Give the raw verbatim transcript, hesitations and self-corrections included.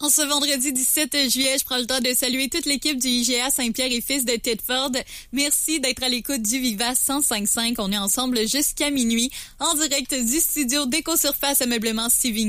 En ce vendredi dix-sept juillet, je prends le temps de saluer toute l'équipe du I G A Saint-Pierre et Fils de Thetford. Merci d'être à l'écoute du Viva cent cinq point cinq. On est ensemble jusqu'à minuit, en direct du studio d'Éco-Surface Ameublement Stivigny.